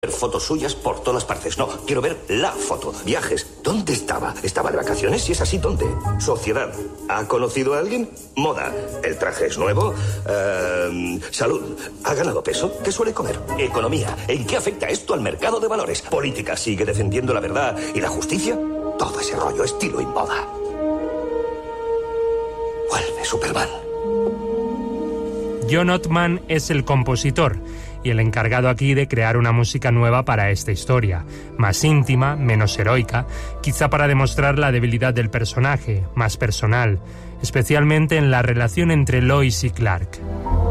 Fotos suyas por todas las partes. No, quiero ver la foto. Viajes. ¿Dónde estaba? ¿Estaba de vacaciones? Si es así, ¿dónde? Sociedad. ¿Ha conocido a alguien? Moda. ¿El traje es nuevo? Salud. ¿Ha ganado peso? ¿Qué suele comer? Economía. ¿En qué afecta esto al mercado de valores? Política. ¿Sigue defendiendo la verdad y la justicia? Todo ese rollo, estilo y moda. Vuelve Superman. John Ottman es el compositor y el encargado aquí de crear una música nueva para esta historia, más íntima, menos heroica, quizá para demostrar la debilidad del personaje, más personal, especialmente en la relación entre Lois y Clark.